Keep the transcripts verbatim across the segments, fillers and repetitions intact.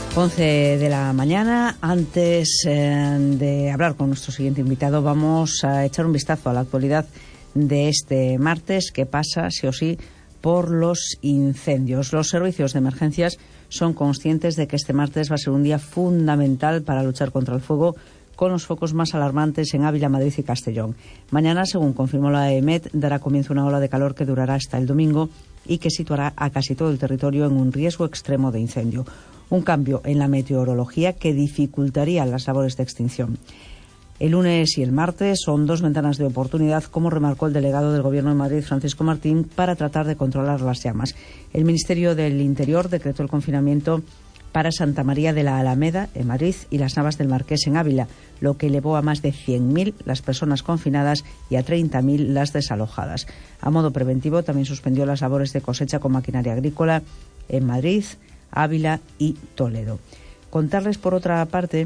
once de la mañana. Antes eh, de hablar con nuestro siguiente invitado, vamos a echar un vistazo a la actualidad de este martes, que pasa, sí o sí, por los incendios. Los servicios de emergencias son conscientes de que este martes va a ser un día fundamental para luchar contra el fuego, con los focos más alarmantes en Ávila, Madrid y Castellón. Mañana, según confirmó la EMET, dará comienzo una ola de calor que durará hasta el domingo y que situará a casi todo el territorio en un riesgo extremo de incendio. Un cambio en la meteorología que dificultaría las labores de extinción. El lunes y el martes son dos ventanas de oportunidad, como remarcó el delegado del Gobierno de Madrid, Francisco Martín, para tratar de controlar las llamas. El Ministerio del Interior decretó el confinamiento para Santa María de la Alameda, en Madrid, y las Navas del Marqués, en Ávila, lo que elevó a más de cien mil las personas confinadas y a treinta mil las desalojadas. A modo preventivo, también suspendió las labores de cosecha con maquinaria agrícola en Madrid, Ávila y Toledo. Contarles, por otra parte,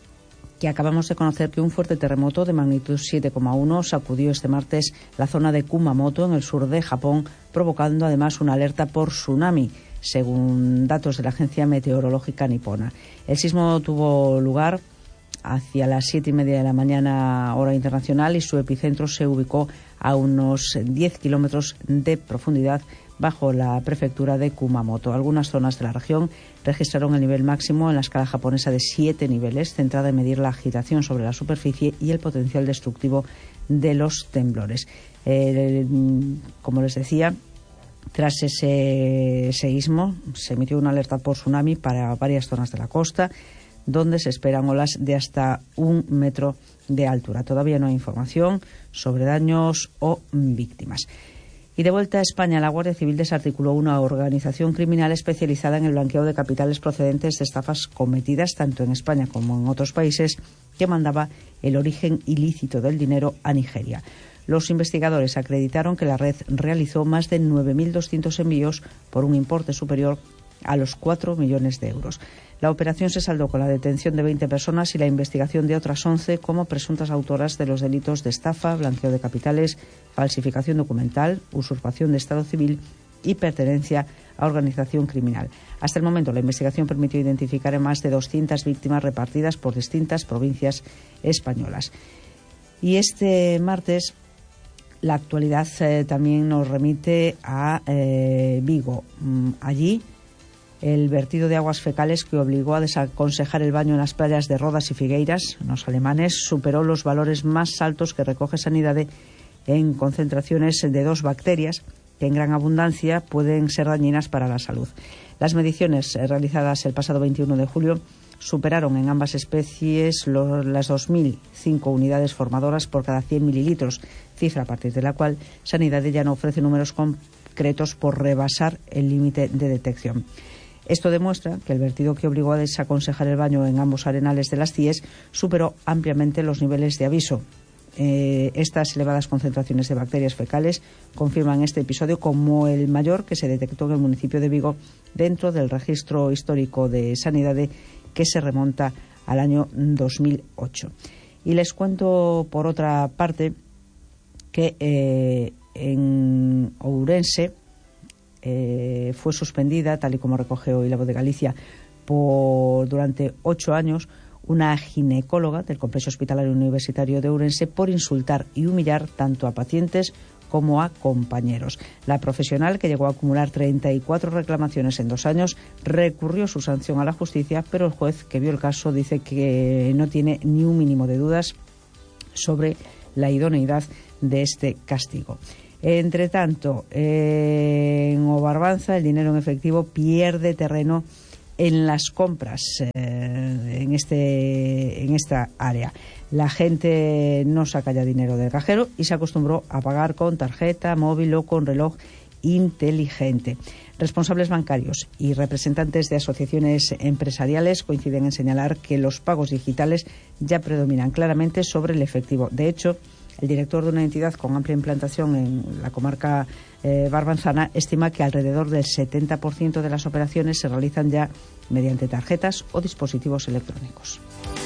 que acabamos de conocer que un fuerte terremoto de magnitud siete coma uno sacudió este martes la zona de Kumamoto, en el sur de Japón, provocando además una alerta por tsunami, según datos de la Agencia Meteorológica Nipona. El sismo tuvo lugar hacia las siete y media de la mañana, hora internacional, y su epicentro se ubicó a unos diez kilómetros de profundidad bajo la prefectura de Kumamoto. Algunas zonas de la región registraron el nivel máximo en la escala japonesa de siete niveles, centrada en medir la agitación sobre la superficie y el potencial destructivo de los temblores. Eh, como les decía, tras ese seísmo se emitió una alerta por tsunami para varias zonas de la costa, donde se esperan olas de hasta un metro de altura. Todavía no hay información sobre daños o víctimas. Y de vuelta a España, la Guardia Civil desarticuló una organización criminal especializada en el blanqueo de capitales procedentes de estafas cometidas tanto en España como en otros países, que mandaba el origen ilícito del dinero a Nigeria. Los investigadores acreditaron que la red realizó más de nueve mil doscientos envíos por un importe superior a los cuatro millones de euros. La operación se saldó con la detención de veinte personas y la investigación de otras once como presuntas autoras de los delitos de estafa, blanqueo de capitales, falsificación documental, usurpación de estado civil y pertenencia a organización criminal. Hasta el momento, la investigación permitió identificar a más de doscientas víctimas repartidas por distintas provincias españolas. Y este martes, la actualidad eh, también nos remite a eh, Vigo. Mm, allí, el vertido de aguas fecales que obligó a desaconsejar el baño en las playas de Rodas y Figueiras, en los alemanes, superó los valores más altos que recoge Sanidade en concentraciones de dos bacterias que en gran abundancia pueden ser dañinas para la salud. Las mediciones realizadas el pasado veintiuno de julio superaron en ambas especies los, las dos mil cinco unidades formadoras por cada cien mililitros, cifra a partir de la cual Sanidade ya no ofrece números concretos por rebasar el límite de detección. Esto demuestra que el vertido que obligó a desaconsejar el baño en ambos arenales de las C I E S superó ampliamente los niveles de aviso. Eh, estas elevadas concentraciones de bacterias fecales confirman este episodio como el mayor que se detectó en el municipio de Vigo dentro del registro histórico de Sanidade, que se remonta al año dos mil ocho. Y les cuento, por otra parte, que eh, en Ourense eh, fue suspendida, tal y como recoge hoy La Voz de Galicia, por durante ocho años una ginecóloga del Complejo Hospitalario Universitario de Ourense por insultar y humillar tanto a pacientes como a compañeros. La profesional, que llegó a acumular treinta y cuatro reclamaciones en dos años, recurrió su sanción a la justicia, pero el juez que vio el caso dice que no tiene ni un mínimo de dudas sobre la idoneidad de este castigo. Entre tanto, en Obarbanza el dinero en efectivo pierde terreno en las compras eh, en este en esta área. La gente no saca ya dinero del cajero y se acostumbró a pagar con tarjeta, móvil o con reloj inteligente. Responsables bancarios y representantes de asociaciones empresariales coinciden en señalar que los pagos digitales ya predominan claramente sobre el efectivo. De hecho, el director de una entidad con amplia implantación en la comarca eh, barbanzana estima que alrededor del setenta por ciento de las operaciones se realizan ya mediante tarjetas o dispositivos electrónicos.